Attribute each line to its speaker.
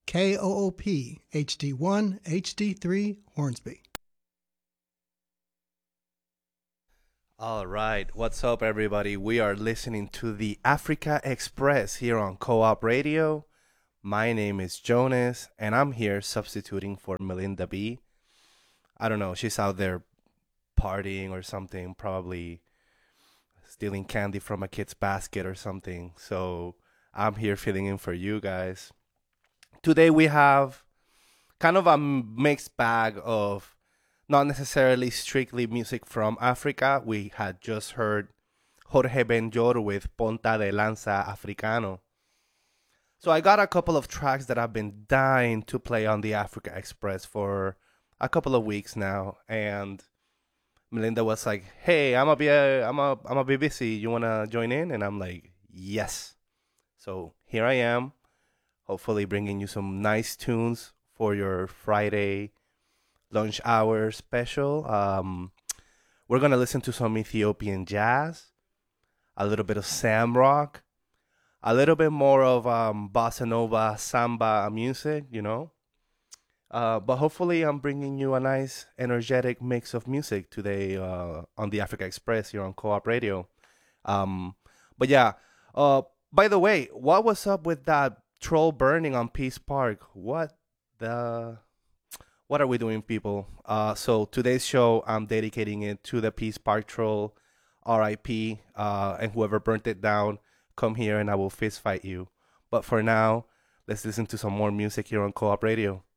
Speaker 1: KOOP HD1 HD3 Hornsby.
Speaker 2: All right, what's up, everybody? We are listening to the Africa Express here on Co-op Radio. My name is Jonas, and I'm here substituting for Melinda B. I don't know, she's out there partying or something, probably stealing candy from a kid's basket or something. So I'm here filling in for you guys. Today we have kind of a mixed bag of not necessarily strictly music from Africa. We had just heard Jorge Benjor with Ponta de Lanza Africano. So I got a couple of tracks that I've been dying to play on the Africa Express for a couple of weeks now, and Melinda was like, "Hey, I'm a be busy. You wanna join in?" And I'm like, "Yes." So here I am, hopefully bringing you some nice tunes for your Friday lunch hour special. We're gonna listen to some Ethiopian jazz, a little bit of Sam rock, a little bit more of bossa nova, samba music, you know. But hopefully, I'm bringing you a nice, energetic mix of music today on the Africa Express here on Co-op Radio. Um, but yeah, uh, by the way, what was up with that troll burning on Peace Park? The what are we doing, people? So today's show, I'm dedicating it to the Peace Park troll, R.I.P. And whoever burnt it down, come here and I will fist fight you. But for now, let's listen to some more music here on Co-op Radio.